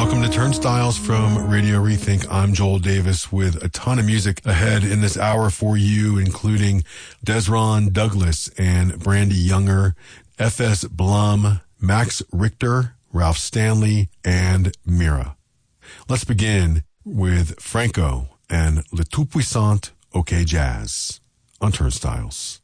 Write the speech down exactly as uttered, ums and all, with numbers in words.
Welcome to Turnstiles from Radio Rethink. I'm Joel Davis with a ton of music ahead in this hour for you, including Desron Douglas and Brandy Younger, F S Blum, Max Richter, Ralph Stanley, and Mira. Let's begin with Franco and Le Tout Puissant OK Jazz on Turnstiles.